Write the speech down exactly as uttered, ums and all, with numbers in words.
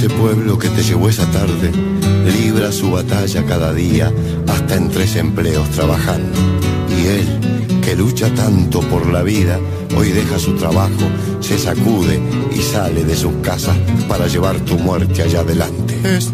Ese pueblo que te llevó esa tarde libra su batalla cada día, hasta en tres empleos trabajando. Y él, que lucha tanto por la vida, hoy deja su trabajo, se sacude y sale de sus casas para llevar tu muerte allá adelante.